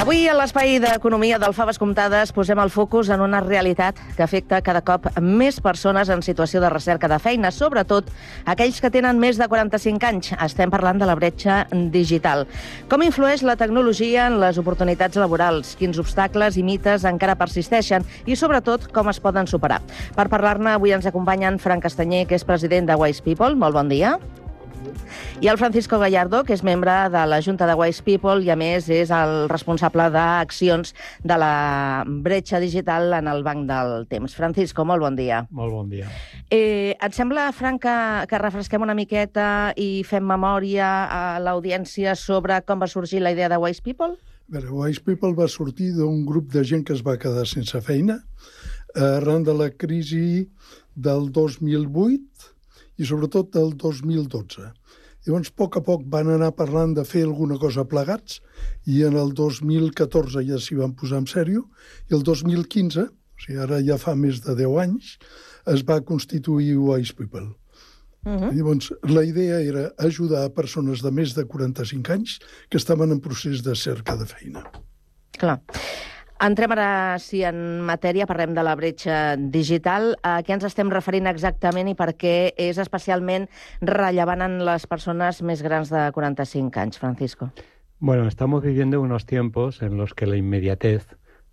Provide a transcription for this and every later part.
Avui a l'Espai d'Economia del Faves Comptades posem el focus en una realitat que afecta cada cop més persones en situació de recerca de feina, sobretot aquells que tenen més de 45 anys. Estem parlant de la bretxa digital. Com influeix la tecnologia en les oportunitats laborals? Quins obstacles i mites encara persisteixen? I, sobretot, com es poden superar? Per parlar-ne, avui ens acompanyen Frank Castanyer, que és president de Wise People. Molt bon dia. I el Francisco Gallardo, que és membre de la Junta de Wise People i, a més, és el responsable d'accions de la bretxa digital en el Banc del Temps. Francisco, molt bon dia. Molt bon dia. Et sembla, Frank, que refresquem una miqueta i fem memòria a l'audiència sobre com va sorgir la idea de Wise People? Wise People va sortir d'un grup de gent que es va quedar sense feina arran de la crisi del 2008 i sobretot del 2012. Llavors, a poc van anar parlant de fer alguna cosa plegats i en el 2014 ja s'hi van posar en sèrio i el 2015, o sigui, ara ja fa més de 10 anys, es va constituir Wise People. Llavors, la idea era ajudar a persones de més de 45 anys que estaven en procés de cerca de feina. Clar. Entrem ara, si en matèria, parlem de la bretxa digital. A què ens estem referint exactament i per què és especialment rellevant en les persones més grans de 45 anys, Francisco? Bueno, estamos viviendo unos tiempos en los que la inmediatez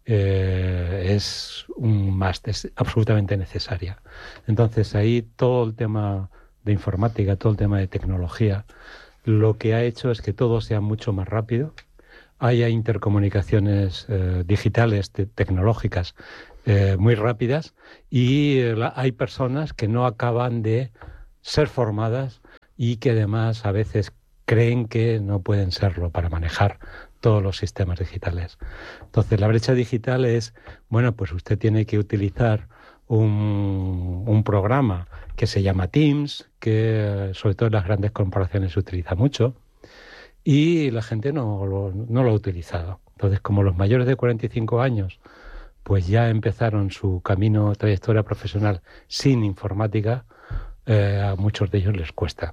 es un must, es absolutamente necesaria. Entonces, ahí todo el tema de informática, todo el tema de tecnología, lo que ha hecho es que todo sea mucho más rápido, haya intercomunicaciones digitales, tecnológicas muy rápidas y hay personas que no acaban de ser formadas y que además a veces creen que no pueden serlo para manejar todos los sistemas digitales. Entonces, la brecha digital es, bueno, pues usted tiene que utilizar un programa que se llama Teams, que sobre todo en las grandes corporaciones se utiliza mucho, y la gente no lo ha utilizado. Entonces, como los mayores de 45 años pues ya empezaron su camino, trayectoria profesional sin informática, a muchos de ellos les cuesta.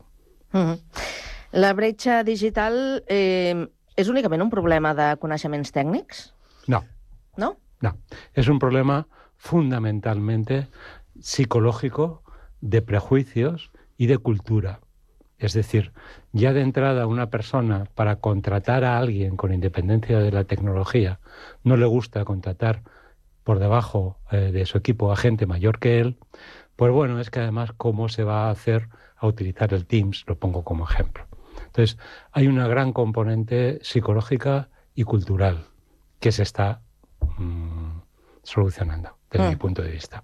La bretxa digital és únicament un problema de coneixements tècnics? No. ¿No? No. Es un problema fundamentalmente psicológico, de prejuicios y de cultura. Es decir, ya de entrada una persona, para contratar a alguien con independencia de la tecnología, no le gusta contratar por debajo de su equipo a gente mayor que él, pues bueno, es que además cómo se va a hacer a utilizar el Teams, lo pongo como ejemplo. Entonces, hay una gran componente psicológica y cultural que se está solucionando, desde mi punto de vista.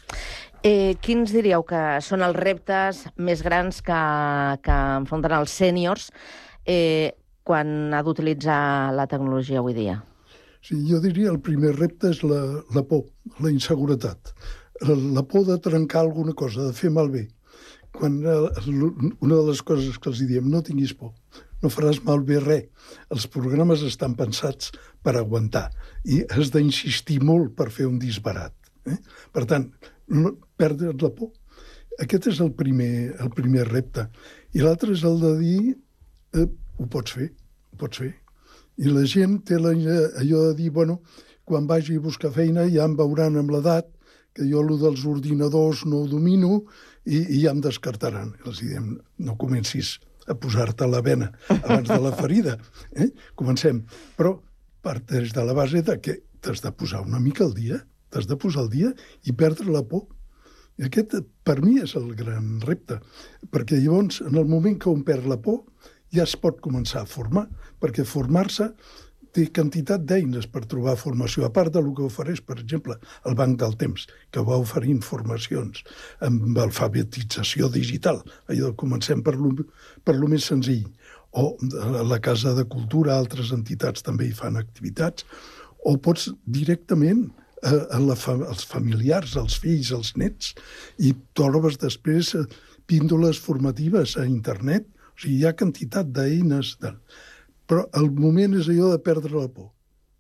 Quins diríeu que són els reptes més grans que enfronten els sèniors quan ha d'utilitzar la tecnologia avui dia? Sí, jo diria el primer repte és la por, la inseguretat. La por de trencar alguna cosa, de fer malbé. Quan una de les coses que els diem, no tinguis por, no faràs malbé res. Els programes estan pensats per aguantar i has d'insistir molt per fer un disbarat. Per tant, no perdre la por. Aquest és el primer repte. I l'altre és el de dir ho pots fer. I la gent té allò de dir, bueno, quan vagi a buscar feina ja em veuran amb l'edat, que jo allò dels ordinadors no ho domino i ja em descartaran. Els diem, no comencis a posar-te la bena abans de la ferida. Comencem. Però parteix de la base de que t'has de posar una mica al dia, t'has de posar al dia i perdre la por. I aquest, per mi, és el gran repte, perquè llavors, en el moment que un perd la por, ja es pot començar a formar, perquè formar-se té quantitat d'eines per trobar formació, a part del que ofereix, per exemple, el Banc del Temps, que va oferint formacions amb alfabetització digital. Allò comencem per lo més senzill. O la Casa de Cultura, altres entitats també hi fan activitats, o pots directament als familiars, als fills, als nets, i trobes després píndoles formatives a internet. O sigui, hi ha quantitat d'eines. Però el moment és allò de perdre la por.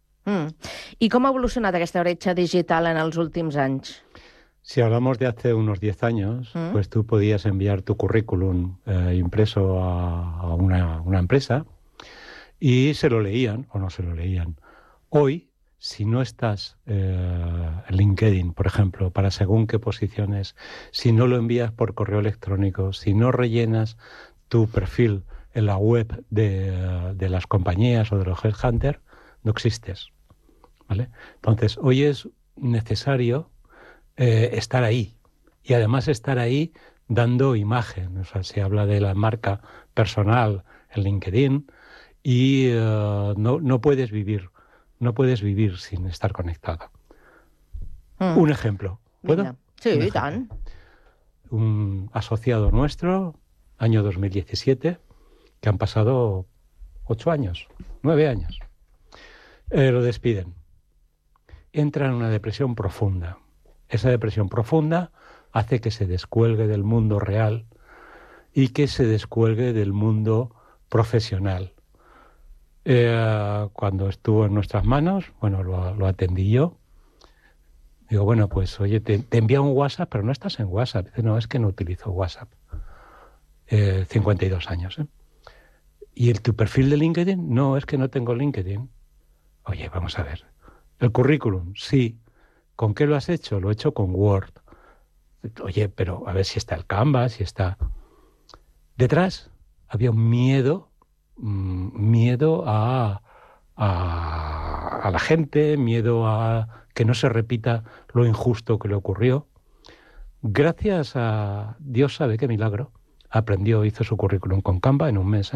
I com ha evolucionat aquesta bretxa digital en els últims anys? Si hablamos de hace unos 10 años, pues tú podías enviar tu currículum impreso a una empresa y se lo leían o no se lo leían. Hoy, si no estás en LinkedIn, por ejemplo, para según qué posiciones, si no lo envías por correo electrónico, si no rellenas tu perfil en la web de las compañías o de los headhunters, no existes, ¿vale? Entonces, hoy es necesario estar ahí, y además estar ahí dando imagen. O sea, se habla de la marca personal en LinkedIn y no puedes vivir sin estar conectado. Un ejemplo, ¿puedo? Vinga. Sí, Un i ejemplo. tant. Un asociado nuestro, año 2017, que han pasado 8 años, 9 años. Lo despiden. Entra en una depresión profunda. Esa depresión profunda hace que se descuelgue del mundo real y que se descuelgue del mundo profesional. Cuando estuvo en nuestras manos, bueno, lo atendí yo. Digo, bueno, pues oye, te envía un WhatsApp, pero no estás en WhatsApp. Dice, no, es que no utilizo WhatsApp. 52 años, ¿eh? ¿Y tu perfil de LinkedIn? No, es que no tengo LinkedIn. Oye, vamos a ver. ¿El currículum? Sí. ¿Con qué lo has hecho? Lo he hecho con Word. Oye, pero a ver si está el Canva, si está... Detrás había un miedo a la gente, miedo a que no se repita lo injusto que le ocurrió. Gracias a Dios sabe qué milagro, hizo su currículum con Canva en un mes.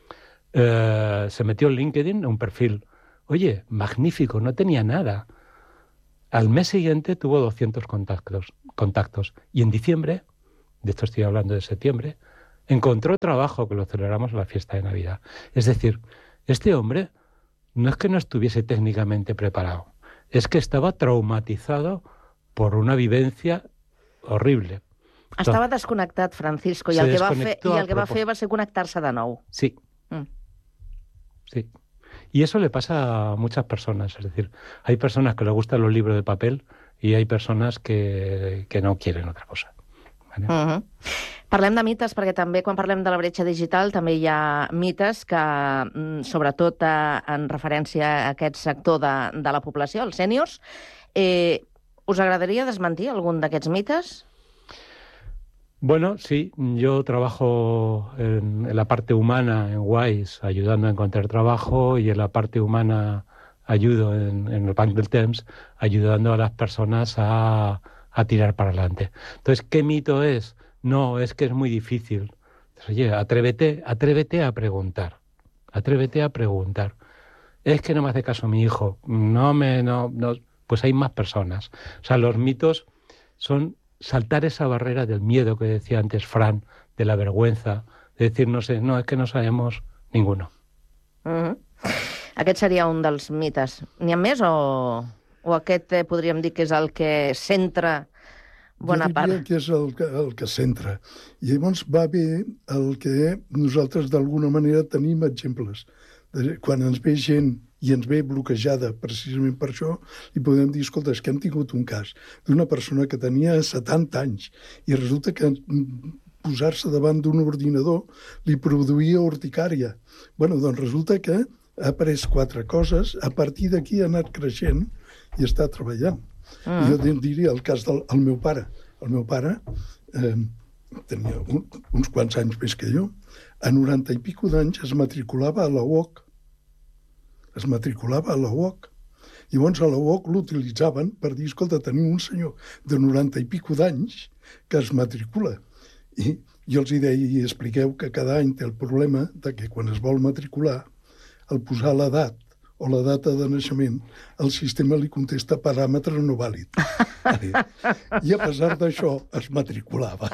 Se metió en LinkedIn, un perfil, oye, magnífico, no tenía nada. Al mes siguiente tuvo 200 contactos y en diciembre, de esto estoy hablando de septiembre, encontró trabajo, que lo celebramos en la fiesta de Navidad. Es decir, este hombre no es que no estuviese técnicamente preparado, es que estaba traumatizado por una vivencia horrible. Estava desconnectat, Francisco, i el que va fer va ser connectar-se de nou. Sí. Sí. Y eso le pasa a muchas personas. Es decir, hay personas que les gustan los libros de papel y hay personas que no quieren otra cosa. ¿Vale? Parlem de mites, perquè també quan parlem de la bretxa digital també hi ha mites que, sobretot en referència a aquest sector de la població, els sèniors, us agradaria desmentir algun d'aquests mites? Bueno, sí, yo trabajo en la parte humana en Wise, ayudando a encontrar trabajo, y en la parte humana ayudo en el Banc del Temps, ayudando a las personas a tirar para adelante. Entonces, ¿qué mito es? No, es que es muy difícil. Entonces, oye, atrévete a preguntar. Atrévete a preguntar. Es que no me hace caso mi hijo. No, pues hay más personas. O sea, los mitos son saltar esa barrera del miedo que decía antes Fran, de la vergüenza, de decir, no sé, no, es que no sabemos ninguno. Aquest seria un dels mites. N'hi ha més o aquest podríem dir que és el que centra bona part? Jo diria que és el que centra. I llavors va bé el que nosaltres d'alguna manera tenim exemples. Quan ens ve gent i ens ve bloquejada precisament per això, li podem dir, escolta, és que hem tingut un cas d'una persona que tenia 70 anys i resulta que posar-se davant d'un ordinador li produïa urticària. Bueno, doncs resulta que ha après 4 coses, a partir d'aquí ha anat creixent i està treballant. Jo diria el cas del meu pare. El meu pare tenia uns quants anys més que jo. A 90 i pico d'anys es matriculava a la UOC. Llavors a la UOC l'utilitzaven per dir, escolta, tenim un senyor de 90 i pico d'anys que es matricula. I jo els deia, i expliqueu que cada any té el problema de que quan es vol matricular, al posar l'edat o la data de naixement, el sistema li contesta paràmetre no vàlid. I a pesar d'això es matriculava.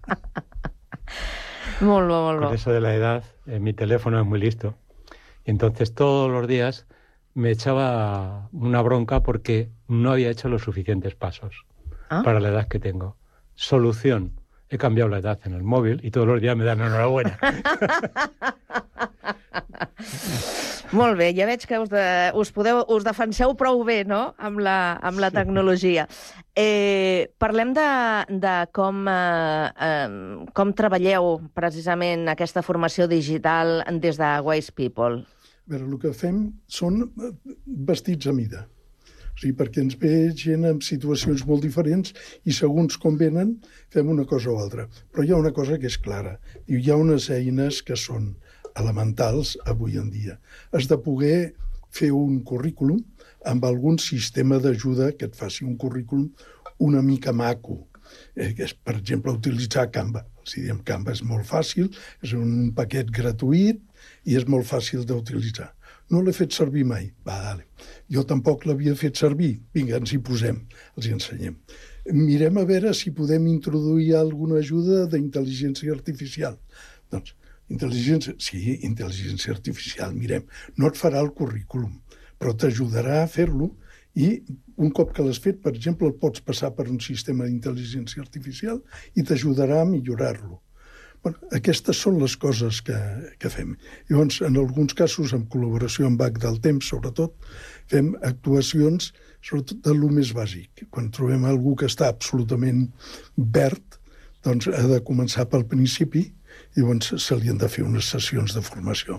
Molt bo, molt bo. Con eso de la edad, mi teléfono es muy listo. Y entonces todos los días me echaba una bronca porque no había hecho los suficientes pasos para la edad que tengo. Solución. He cambiado la edad en el móvil y todos los días me dan enhorabuena. Molt bé, ja veig que us defenseu prou bé, no?, amb la tecnologia. Parlem de com treballeu precisament aquesta formació digital des de Wise People. A veure, el que fem són vestits a mida. O sigui, perquè ens ve gent en situacions molt diferents i segons com venen fem una cosa o altra. Però hi ha una cosa que és clara. Hi ha unes eines que són elementals avui en dia. Has de poder fer un currículum amb algun sistema d'ajuda que et faci un currículum una mica maco. Que és, per exemple, utilitzar Canva. Els diem Canva és molt fàcil, és un paquet gratuït i és molt fàcil d'utilitzar. No l'he fet servir mai. Vale. Jo tampoc l'havia fet servir. Vinga, ens hi posem, els hi ensenyem. Mirem a veure si podem introduir alguna ajuda d'intel·ligència artificial. Doncs, intel·ligència artificial, mirem. No et farà el currículum, però t'ajudarà a fer-lo i un cop que l'has fet, per exemple, el pots passar per un sistema d'intel·ligència artificial i t'ajudarà a millorar-lo. Bueno, aquestes són les coses que fem. Llavors, en alguns casos, en col·laboració amb Banc del Temps, sobretot, fem actuacions sobretot de lo més bàsic. Quan trobem algú que està absolutament verd, doncs ha de començar pel principi i llavors se li han de fer unes sessions de formació.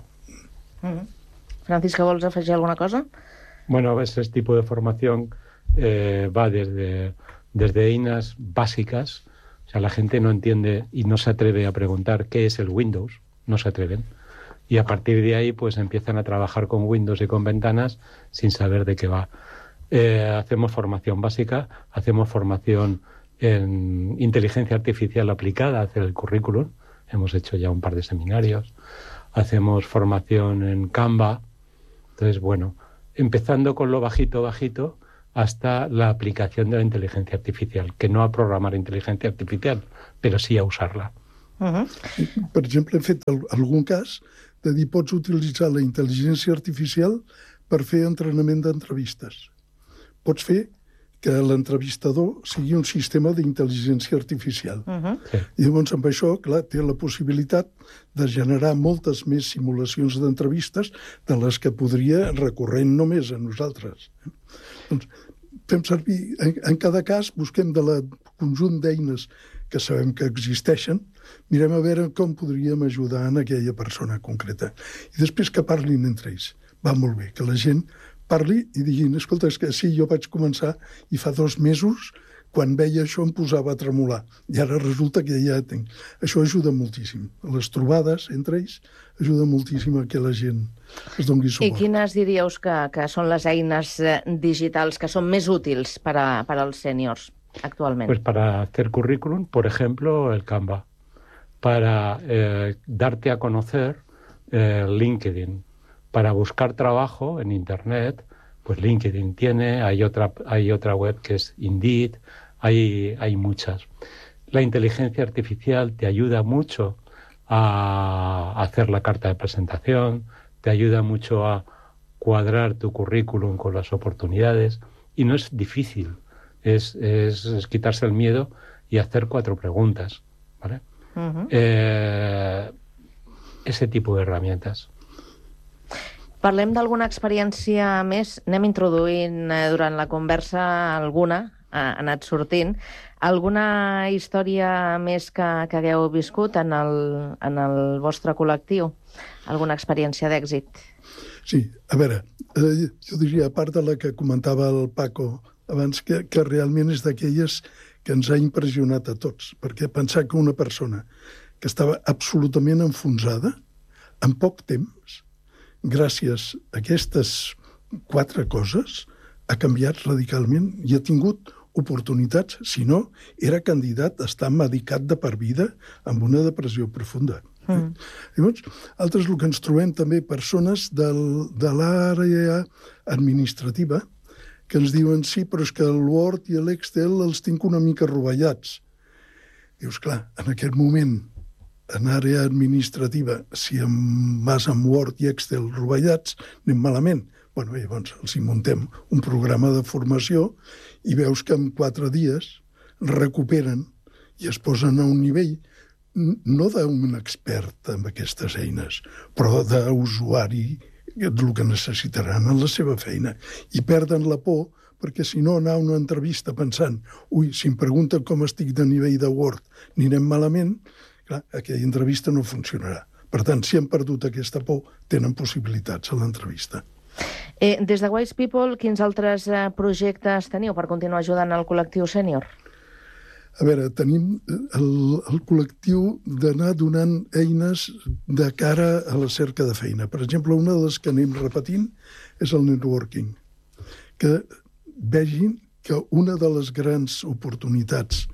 Francisca, ¿vols afegir alguna cosa? Bueno, a veces este tipo de formación va desde EINAs básicas. O sea, la gente no entiende y no se atreve a preguntar qué es el Windows, no se atreven. Y a partir de ahí, pues empiezan a trabajar con Windows y con ventanas sin saber de qué va. Hacemos formación básica, hacemos formación en inteligencia artificial aplicada a hacer el currículum. Hemos hecho ya un par de seminarios. Hacemos formación en Canva. Entonces, bueno, empezando con lo bajito, hasta la aplicación de la inteligencia artificial, que no a programar inteligencia artificial, però sí a usar-la. Per exemple, hem fet algun cas de dir pots utilitzar la intel·ligència artificial per fer entrenament d'entrevistes. Pots fer que l'entrevistador sigui un sistema d'intel·ligència artificial. I llavors, amb això, clar, té la possibilitat de generar moltes més simulacions d'entrevistes de les que podria recorrent només a nosaltres. Doncs fem servir, en cada cas, busquem de la conjunt d'eines que sabem que existeixen, mirem a veure com podríem ajudar en aquella persona concreta. I després que parlin entre ells. Va molt bé, que la gent parli i diguin, escolta, és que sí, jo vaig començar i fa 2 mesos, quan veia això em posava a tremolar. I ara resulta que ja tinc. Això ajuda moltíssim. Les trobades entre ells ajuda moltíssim a que la gent es doni suport. I quines diríeu que són les eines digitals que són més útils per als sèniors actualment? Pues para hacer currículum, por ejemplo, el Canva. Para darte a conocer, LinkedIn. Para buscar trabajo en Internet, pues LinkedIn tiene, hay otra web que es Indeed, hay muchas. La inteligencia artificial te ayuda mucho a hacer la carta de presentación, te ayuda mucho a cuadrar tu currículum con las oportunidades y no es difícil, es quitarse el miedo y hacer 4 preguntas, ¿vale? Ese tipo de herramientas. Parlem d'alguna experiència més. Anem introduint durant la conversa alguna, ha anat sortint. Alguna història més que hagueu viscut en el vostre col·lectiu? Alguna experiència d'èxit? Sí, a veure, jo diria, a part de la que comentava el Paco abans, que realment és d'aquelles que ens ha impressionat a tots, perquè pensar que una persona que estava absolutament enfonsada, en poc temps, gràcies a aquestes 4 coses, ha canviat radicalment i ha tingut oportunitats. Si no, era candidat a estar medicat de per vida amb una depressió profunda. Llavors, altres el que ens trobem també persones de l'àrea administrativa que ens diuen sí, però és que el Word i l'Excel els tinc una mica rovellats. Dius, clar, en aquest moment en àrea administrativa, si vas amb Word i Excel rovellats, anem malament. Bueno, llavors els hi muntem un programa de formació i veus que en 4 dies recuperen i es posen a un nivell no d'un expert amb aquestes eines, però d'usuari el que necessitaran en la seva feina. I perden la por perquè si no anar a una entrevista pensant si em pregunten com estic de nivell de Word anirem malament, clar, aquella entrevista no funcionarà. Per tant, si han perdut aquesta por, tenen possibilitats a l'entrevista. Des de Wise People, quins altres projectes teniu per continuar ajudant el col·lectiu sènior? A veure, tenim el col·lectiu d'anar donant eines de cara a la cerca de feina. Per exemple, una de les que anem repetint és el networking. Que vegin que una de les grans oportunitats,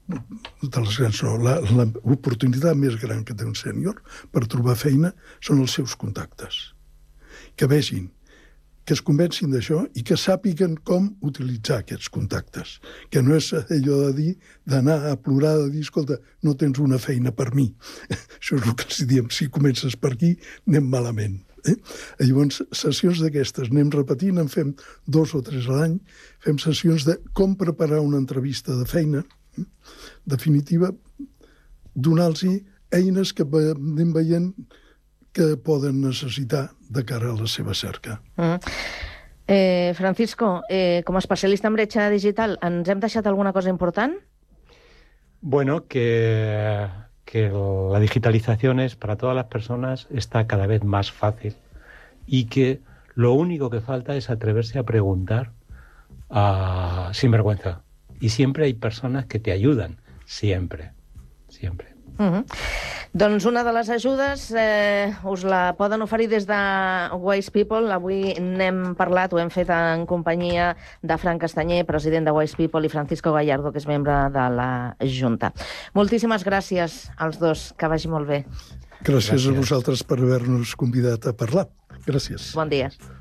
l'oportunitat més gran que té un sènior per trobar feina són els seus contactes. Que vegin, que es convencin d'això i que sàpiguen com utilitzar aquests contactes. Que no és allò de dir, d'anar a plorar, de dir, escolta, no tens una feina per mi. Això és el que els diem, si comences per aquí, anem malament. Llavors, sessions d'aquestes anem repetint, en fem 2 o 3 a l'any, fem sessions de com preparar una entrevista de feina, definitiva, donar-los eines que anem veient que poden necessitar de cara a la seva cerca. Francisco, com a especialista en bretxa digital, ens hem deixat alguna cosa important? Bueno, que la digitalización para todas las personas está cada vez más fácil y que lo único que falta es atreverse a preguntar sin vergüenza. Y siempre hay personas que te ayudan, siempre. Doncs una de les ajudes us la poden oferir des de Wise People. Avui n'hem parlat, ho hem fet en companyia de Fran Castanyer, president de Wise People, i Francisco Gallardo, que és membre de la Junta. Moltíssimes gràcies als dos, que vagi molt bé. Gràcies a vosaltres per haver-nos convidat a parlar. Gràcies. Bon dia.